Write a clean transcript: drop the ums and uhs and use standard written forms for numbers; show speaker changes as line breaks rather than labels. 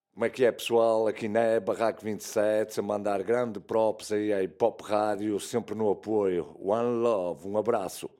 Como é que é, pessoal? Aqui na Barraco 27, a mandar grande props aí à Hip Hop Rádio, sempre no apoio. One Love, um abraço.